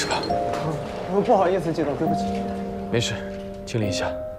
是吧？ 不好意思，季总，对不起。 没事，清理一下。